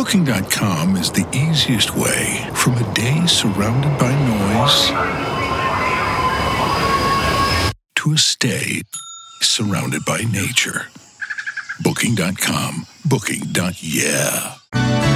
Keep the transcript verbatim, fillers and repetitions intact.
Booking dot com is the easiest way from a day surrounded by noise to a stay surrounded by nature. Booking dot com. Booking. Yeah.